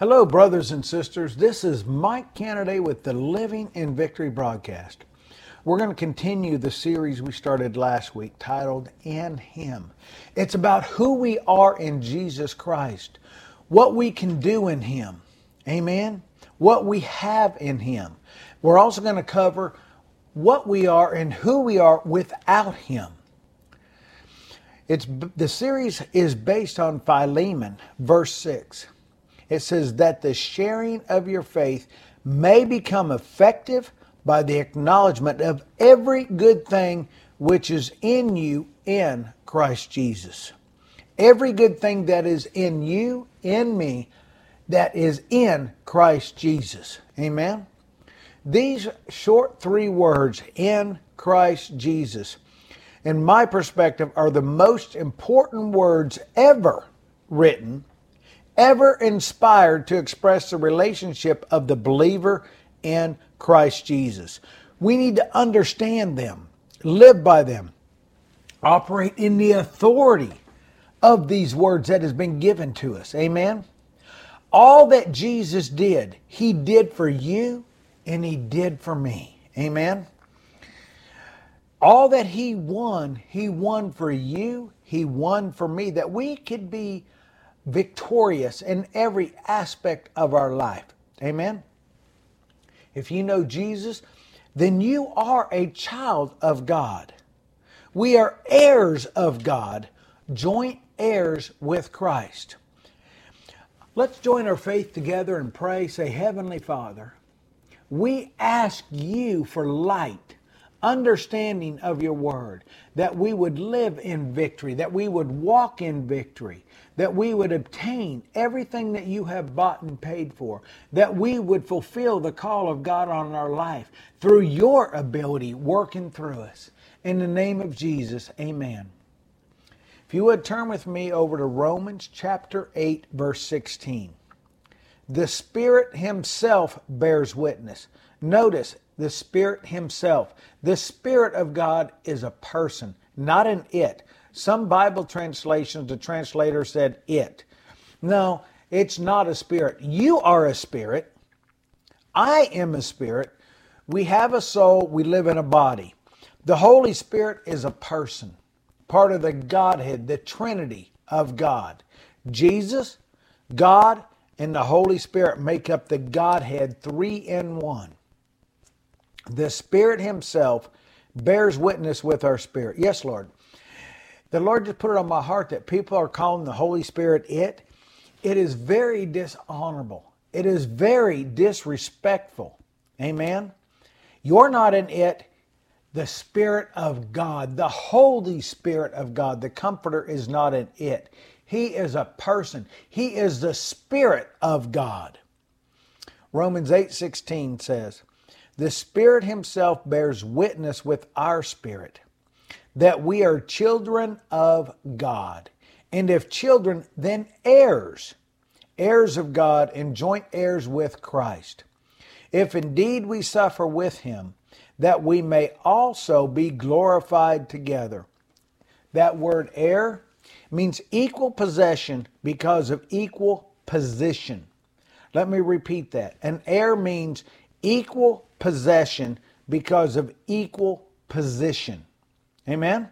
Hello, brothers and sisters. This is Mike Kennedy with the Living in Victory broadcast. We're going to continue the series we started last week titled In Him. It's about who we are in Jesus Christ, what we can do in Him. Amen? What we have in Him. We're also going to cover what we are and who we are without Him. The series is based on Philemon, verse 6. It says that the sharing of your faith may become effective by the acknowledgement of every good thing which is in you in Christ Jesus. Every good thing that is in you, in me, that is in Christ Jesus. Amen? These short three words, in Christ Jesus, in my perspective, are the most important words ever written, ever inspired to express the relationship of the believer in Christ Jesus. We need to understand them, live by them, operate in the authority of these words that has been given to us. Amen? All that Jesus did, He did for you and He did for me. Amen? All that He won for you, He won for me, that we could be victorious in every aspect of our life. Amen? If you know Jesus, then you are a child of God. We are heirs of God, joint heirs with Christ. Let's join our faith together and pray. Say, Heavenly Father, we ask you for light, understanding of your word, that we would live in victory, that we would walk in victory, that we would obtain everything that you have bought and paid for, that we would fulfill the call of God on our life through your ability working through us. In the name of Jesus, amen. If you would turn with me over to Romans chapter 8, verse 16. The Spirit Himself bears witness. Notice, the Spirit Himself. The Spirit of God is a person, not an it. Some Bible translations, the translator said it. No, it's not a spirit. You are a spirit. I am a spirit. We have a soul. We live in a body. The Holy Spirit is a person, part of the Godhead, the Trinity of God. Jesus, God, and the Holy Spirit make up the Godhead, three in one. The Spirit Himself bears witness with our spirit. Yes, Lord. The Lord just put it on my heart that people are calling the Holy Spirit it. It is very dishonorable. It is very disrespectful. Amen? You're not an it. The Spirit of God, the Holy Spirit of God, the Comforter is not an it. He is a person. He is the Spirit of God. Romans 8:16 says, the Spirit Himself bears witness with our spirit that we are children of God. And if children, then heirs, heirs of God and joint heirs with Christ. If indeed we suffer with Him, that we may also be glorified together. That word heir means equal possession because of equal position. Let me repeat that. An heir means equal possession because of equal position. Amen?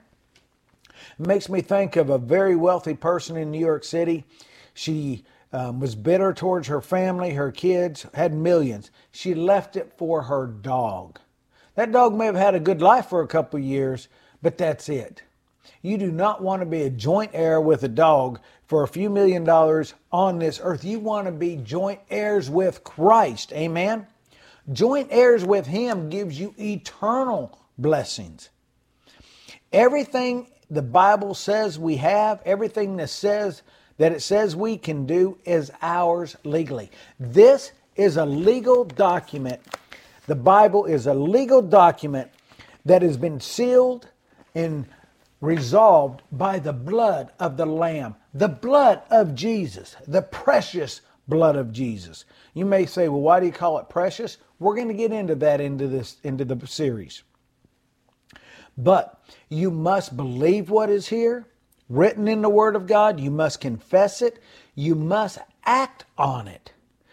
It makes me think of a very wealthy person in New York City. She was bitter towards her family, her kids, had millions. She left it for her dog. That dog may have had a good life for a couple of years, but that's it. You do not want to be a joint heir with a dog for a few $1 million on this earth. You want to be joint heirs with Christ. Amen? Joint heirs with Him gives you eternal blessings. Everything the Bible says we have, everything that it says we can do is ours legally. This is a legal document. The Bible is a legal document that has been sealed and resolved by the blood of the Lamb, the blood of Jesus, the precious blood of Jesus. You may say, well, why do you call it precious? We're going to get into that into the series. But you must believe what is here, written in the Word of God. You must confess it. You must act on it.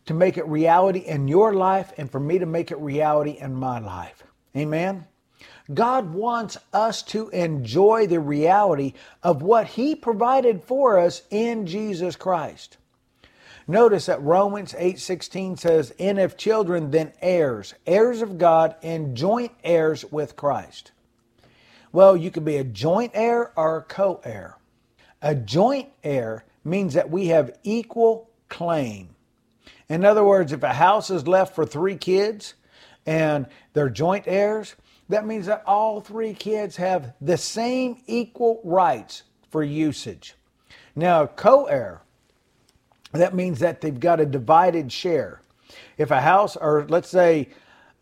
to make it reality in your life and for me to make it reality in my life. Amen? God wants us to enjoy the reality of what He provided for us in Jesus Christ. Notice that Romans 8:16 says, "And if children, then heirs, heirs of God and joint heirs with Christ." Well, you could be a joint heir or a co-heir. A joint heir means that we have equal claim. In other words, if a house is left for 3 kids and they're joint heirs, that means that all 3 kids have the same equal rights for usage. Now, co-heir, that means that they've got a divided share. If a house, or let's say